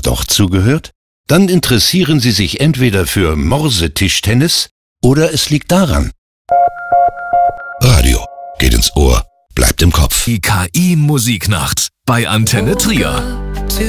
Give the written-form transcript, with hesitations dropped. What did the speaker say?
dann doch zugehört? Dann interessieren Sie sich entweder für Morsetischtennis oder es liegt daran. Radio geht ins Ohr, bleibt im Kopf. Die KI Musiknacht bei Antenne Trier.